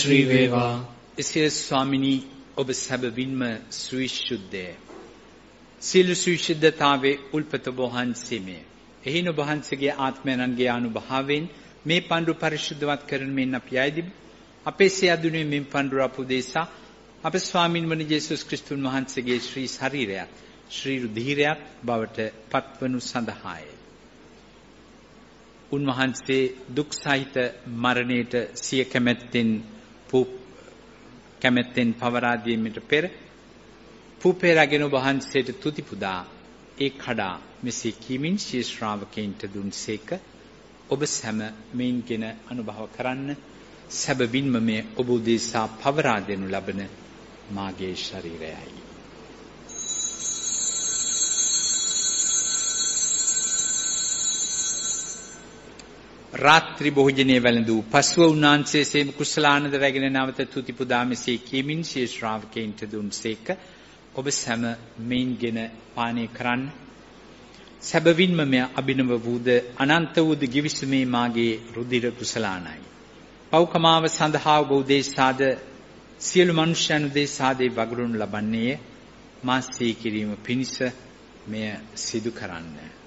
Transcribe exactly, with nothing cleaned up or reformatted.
ශ්‍රී වේවා. එසේ ස්වාමිනී ඔබ සැබවින්ම සවිශුද්ධය. සියලු සවිශුද්ධතාවේ උල්පත ඔබ වහන්සේමය. එහින ඔබ වහන්සේගේ ආත්මයන්ගේ අනුභවයෙන් මේ පඬුර පරිශුද්ධවත් කරන මෙන් අපි ආයදිමු. අපේ සියදුනේ මෙන් පඬුර අපුදේසා අප ස්වාමින් වන යේසුස් ක්‍රිස්තුන් වහන්සේගේ ශ්‍රී ශරීරයත් ශ්‍රී රුධිරයත් බවට පත්වනු සඳහාය. උන්වහන්සේ දුක් සහිත මරණයට සිය කැමැත්තෙන් කැමැත්තෙන් පවරා දීමට පෙර පුපේ රැගෙන වහන්සේට තුති පුදා ඒ කඩා මෙසේ කීමින් ශී ශ්‍රාවකයන්ට දුන්සේක. ඔබ සැම මෙයින්ගෙන අනුභව කරන්න. සැබවින්ම මේ ඔබ උදෙසා පවරා දෙනු ලබන මාගේ ශරීරයයි. රාත්‍රී භෝජනයේ වැළඳූ පසුව උන්වහන්සේ සේම කුසලානන්ද රැගෙන නැවත තුති පුදා මෙසේ කීමින් ශී ශ්‍රාවකයන්ට දුන්සේක. ඔබ සැම මෙයින්ගෙන පානය කරන්න. සැබවින්ම මෙය අභිනව වූද අනන්ත වූද ගිවිසුමේ මාගේ රුධිර කුසලානයි. පෞකමාව සඳහා ඔබ උදෙසාද සියලු මනුෂ්‍යයන් උදෙසාද වගුරුන් ලබන්නේ මා සිහි කිරීම පිණිස මෙය සිදු කරන්න.